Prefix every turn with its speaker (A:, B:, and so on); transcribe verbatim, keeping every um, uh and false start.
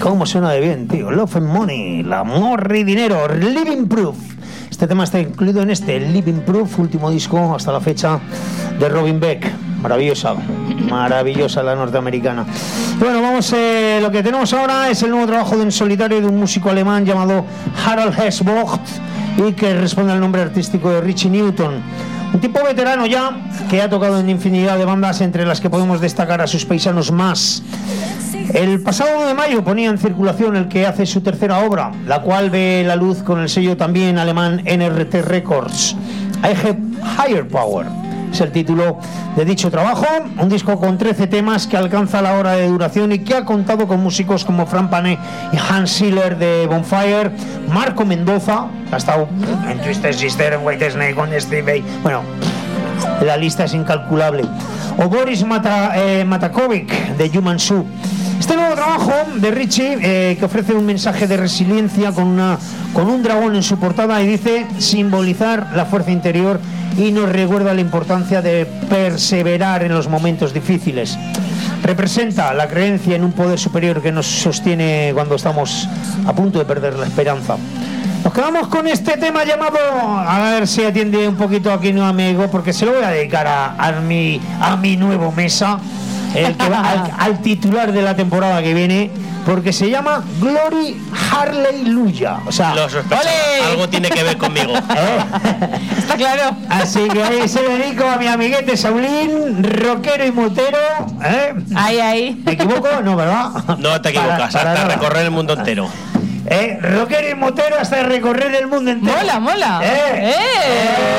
A: Cómo suena de bien, tío. Love and Money, el amor y dinero, Living Proof. Este tema está incluido en este Living Proof, último disco hasta la fecha de Robin Beck. Maravillosa, maravillosa la norteamericana. Bueno, vamos, eh, lo que tenemos ahora es el nuevo trabajo de un solitario de un músico alemán llamado Harald Hesvogt y que responde al nombre artístico de Richie Newton. Un tipo veterano ya, que ha tocado en infinidad de bandas, entre las que podemos destacar a sus paisanos más. El pasado uno de mayo ponía en circulación el que hace su tercera obra, la cual ve la luz con el sello también alemán N R T Records. I Have Higher Power es el título de dicho trabajo, un disco con trece temas que alcanza la hora de duración y que ha contado con músicos como Fran Pane y Hans Ziller de Bonfire, Marco Mendoza, que ha estado en Twisted Sister, en Whitesnake, con Steve Vai. Bueno, la lista es incalculable. O Boris Mata, eh, Matakovic de Human Zoo. Este nuevo trabajo de Richie, eh, que ofrece un mensaje de resiliencia con, una, con un dragón en su portada y dice simbolizar la fuerza interior y nos recuerda la importancia de perseverar en los momentos difíciles. Representa la creencia en un poder superior que nos sostiene cuando estamos a punto de perder la esperanza. Nos quedamos con este tema llamado, a ver si atiende un poquito aquí no amigo, porque se lo voy a dedicar a, a, mi, a mi nuevo mesa, el que va al, al titular de la temporada que viene, porque se llama Glory Hallelujah. O sea,
B: lo sospechaba, algo tiene que ver conmigo.
A: ¿Eh?
C: Está claro.
A: Así que ahí se dedico a mi amiguete Saulín, rockero y motero. ¿Eh?
C: Ahí, ahí.
A: ¿Me equivoco? No, ¿verdad?
B: No te equivocas, para, para hasta nada. Recorrer el mundo entero.
A: Eh, rockero y motero hasta recorrer el mundo entero.
C: Mola, mola.
A: Eh,
C: eh.
A: eh.